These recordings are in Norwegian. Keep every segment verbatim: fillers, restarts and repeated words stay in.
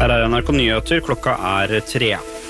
Her er N R K Nyheter, klokka er tre.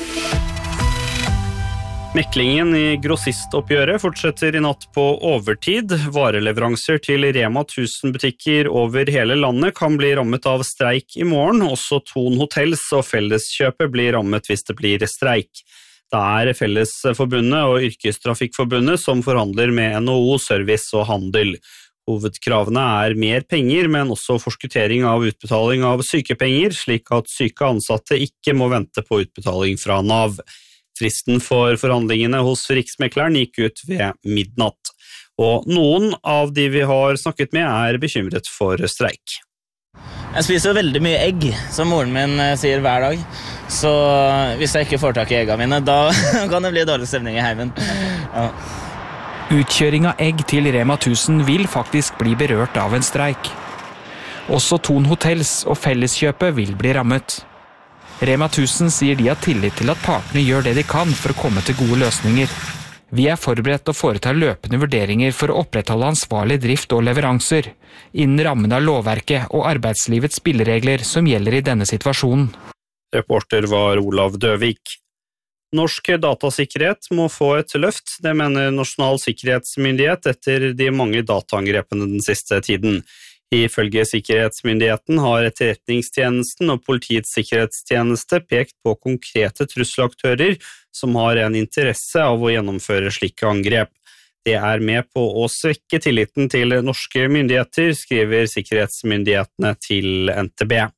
Meklingen i grossistoppgjøret fortsetter i natt på overtid. Vareleveranser til Rema tusen butikker over hele landet kan bli rammet av streik i morgen. Også Thon Hotels og Felleskjøpet blir rammet hvis det blir streik. Det er Fellesforbundet og Yrkestrafikkforbundet som forhandler med N H O, Service og Handel. Hovedkravene er mer penger, men også forskuttering av utbetaling av sykepenger, slik at syke ansatte ikke må vente på utbetaling fra Nav. Fristen for forhandlingene hos Riksmekleren gikk ut ved midnatt, og noen av de vi har snakket med er bekymret for streik. Jeg spiser veldig mye egg, som moren min sier hver dag, så hvis jeg ikke får tak i eggene mine, da kan det bli dårlig stemning i heimen. Ja. Utkjøring av egg til Rema tusen vil faktisk bli berørt av en streik. Også Thon Hotels og Felleskjøpet vil bli rammet. Rema tusen sier de har tillit til at partene gjør det de kan for å komme til gode løsninger. Vi er forberedt å foreta løpende vurderinger for å opprettholde ansvarlig drift og leveranser, innen rammen av lovverket og arbeidslivets spilleregler som gjelder i denne situasjonen. Reporter var Olav Døvik. Norsk datasikkerhet må få et løft, det mener Nasjonal sikkerhetsmyndighet etter de mange dataangrepene den siste tiden. Ifølge sikkerhetsmyndigheten har etterretningstjenesten og politiets sikkerhetstjeneste pekt på konkrete trusselaktører som har en interesse av å gjennomføre slike angrep. Det er med på å svekke tilliten til norske myndigheter, skriver sikkerhetsmyndighetene til N T B.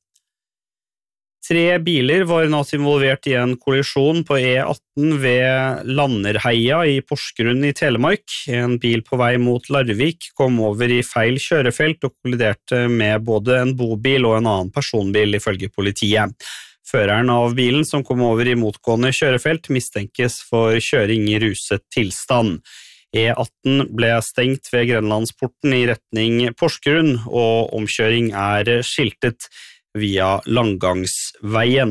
Tre biler var natt involvert i en kollisjon på E atten ved Landerheia i Porsgrunn i Telemark. En bil på vei mot Larvik kom over i feil kjørefelt og kolliderte med både en bobil og en annen personbil ifølge politiet. Føreren av bilen som kom over i motgående kjørefelt mistenkes for kjøring i ruset tilstand. E atten ble stengt ved Grenlandsporten i retning Porsgrunn, og omkjøring er skiltet via Langgangsveien.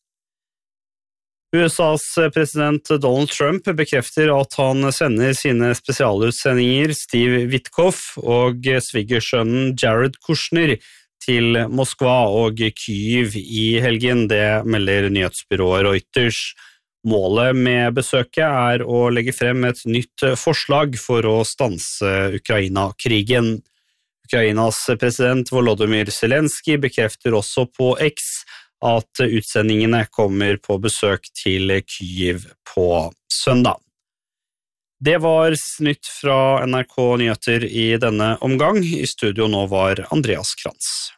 U S A's president Donald Trump bekrefter at han sender sine spesialutsendinger Steve Witkoff og svigersønnen Jared Kushner til Moskva og Kyiv i helgen, det melder nyhetsbyrået Reuters. Målet med besøket er å legge frem et nytt forslag for å stanse Ukraina-krigen. Ukrainas president Volodymyr Zelensky bekrefter også på X at utsendingene kommer på besøk til Kyiv på søndag. Det var nytt fra N R K Nyheter i denne omgang. I studio nå var Andreas Krantz.